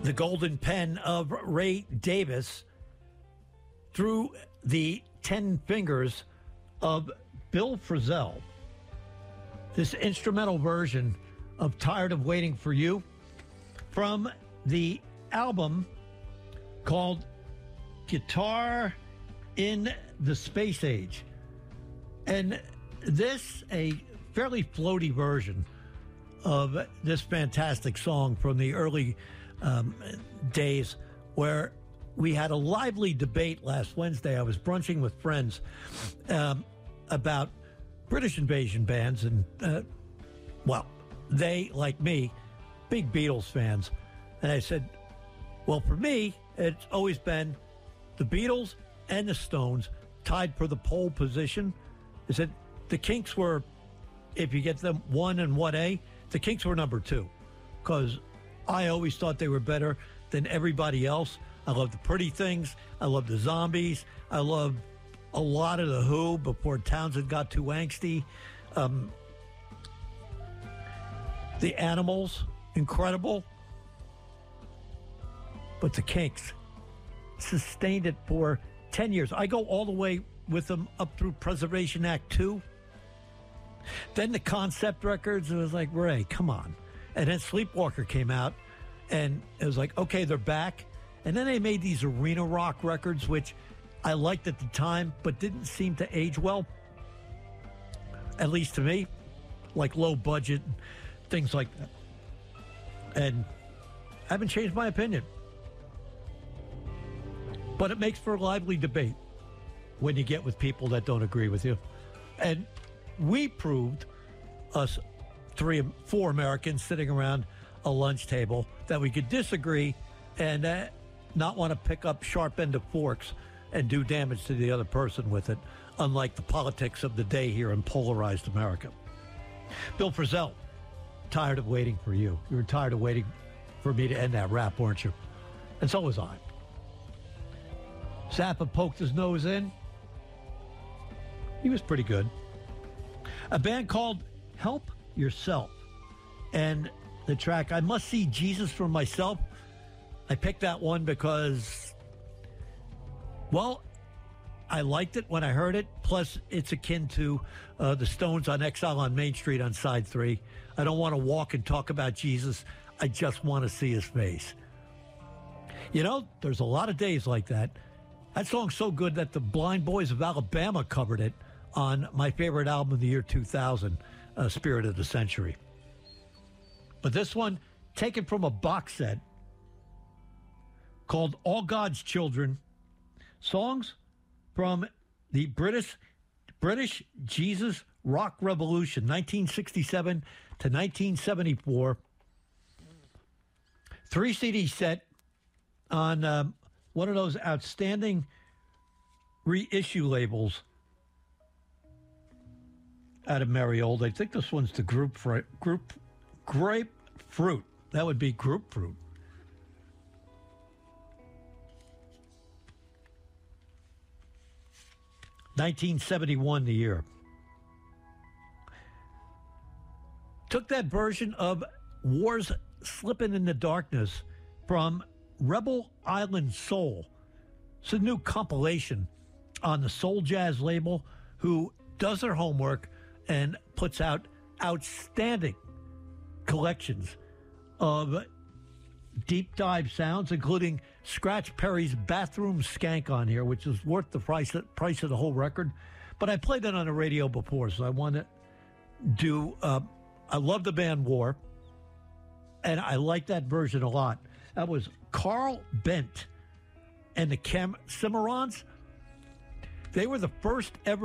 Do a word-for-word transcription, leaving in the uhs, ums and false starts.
the golden pen of Ray Davis through the ten fingers of Bill Frisell. This instrumental version of Tired of Waiting for You from the album called Guitar in the Space Age. And this, a fairly floaty version of this fantastic song from the early um, days, where we had a lively debate last Wednesday. I was brunching with friends um, about British invasion bands, and, uh, well, they, like me, big Beatles fans. And I said, well, for me, it's always been the Beatles and the Stones tied for the pole position. I said the Kinks were, if you get them one and one A, the Kinks were number two, because I always thought they were better than everybody else. I love the Pretty Things. I love the Zombies. I love a lot of the Who before Townsend got too angsty. Um, the Animals, incredible. But the Kinks sustained it for ten years. I go all the way with them up through Preservation Act two. Then the concept records, it was like, Ray, come on. And then Sleepwalker came out, and it was like, okay, they're back. And then they made these arena rock records, which I liked at the time, but didn't seem to age well, at least to me, like low budget, things like that. And I haven't changed my opinion. But it makes for a lively debate when you get with people that don't agree with you. And we proved, us three, four Americans sitting around a lunch table, that we could disagree and uh, not want to pick up sharp end of forks and do damage to the other person with it, unlike the politics of the day here in polarized America. Bill Frisell, tired of waiting for you. You were tired of waiting for me to end that rap, weren't you? And so was I. Zappa poked his nose in. He was pretty good. A band called Help Yourself. And the track, I Must See Jesus for Myself. I picked that one because, well, I liked it when I heard it. Plus, it's akin to uh, the Stones on Exile on Main Street on side three. I don't want to walk and talk about Jesus. I just want to see his face. You know, there's a lot of days like that. That song's so good that the Blind Boys of Alabama covered it on my favorite album of the year two thousand, uh, Spirit of the Century. But this one, taken from a box set called All God's Children, songs from the British British Jesus Rock Revolution, nineteen sixty-seven to nineteen seventy-four. Three C D set on um, one of those outstanding reissue labels out of Merry Old. I think this one's the group fr- group Grapefruit. That would be Grapefruit. nineteen seventy-one, the year. Took that version of War's Slippin' in the Darkness from Rebel Island Soul. It's a new compilation on the Soul Jazz label, who does their homework and puts out outstanding collections of deep dive sounds, including Scratch Perry's Bathroom Skank on here, which is worth the price price of the whole record. But I played it on the radio before, so I want to do... Uh, I love the band War, and I like that version a lot. That was Carl Bent and the Cam- Cimarrons. They were the first ever